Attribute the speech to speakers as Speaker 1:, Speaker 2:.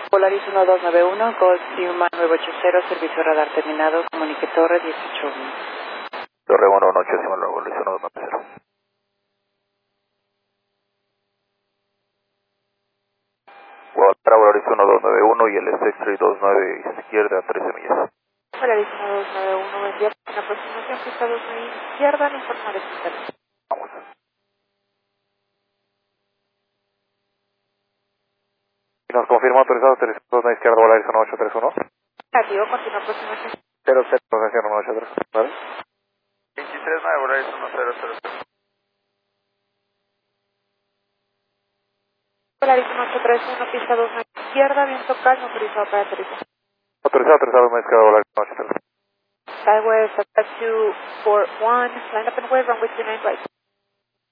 Speaker 1: Polaris 1291, Gold Yuma 980, servicio radar terminado, comunique Torre 18.
Speaker 2: Torre 1, noche, Simón, Polaris 1290. Guadalajara, Polaris 1291 y el S329 izquierda, 13 millas.
Speaker 1: Polaris 1291, buen día. En aproximación pista 2 izquierda, le informaré su salud.
Speaker 2: Vamos. Y nos confirma autorizado 32 izquierda, Polaris 1831.
Speaker 1: Negativo, continúa aproximación.
Speaker 2: 00, 1831, ¿vale? 239, Polaris 1000.
Speaker 1: Polaris 1831, pista 2 izquierda, viento calmo, autorizado para aterrizar.
Speaker 2: Autorizado, una izquierda, Polaris 1831.
Speaker 1: Skywest, Southwest 241, line up and wave, runway 39 right.